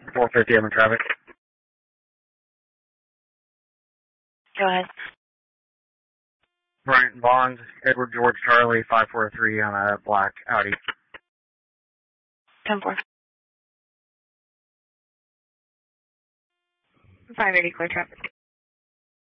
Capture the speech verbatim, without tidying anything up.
four fifty, I'm in traffic. Go ahead. Bryant Bond, Edward George Charlie, five four three on a black Audi. ten four. five eighty, clear traffic.